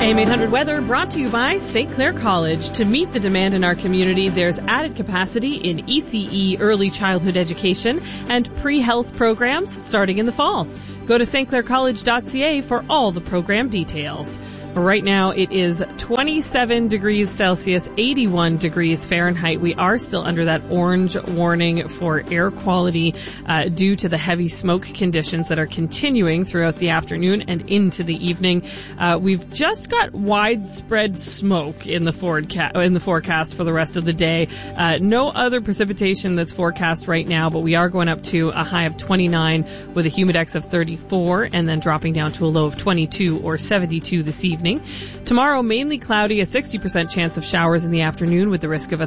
AM 800 weather brought to you by St. Clair College. To meet the demand in our community, there's added capacity in ECE early childhood education and pre-health programs starting in the fall. Go to stclaircollege.ca for all the program details. Right now it is 27 degrees Celsius, 81 degrees Fahrenheit. We are still under that orange warning for air quality due to the heavy smoke conditions that are continuing throughout the afternoon and into the evening. We've just got widespread smoke in the forecast for the rest of the day. No other precipitation that's forecast right now, but we are going up to a high of 29 with a humidex of 34 and then dropping down to a low of 22 or 72 this evening. Tomorrow, mainly cloudy, a 60% chance of showers in the afternoon with the risk of a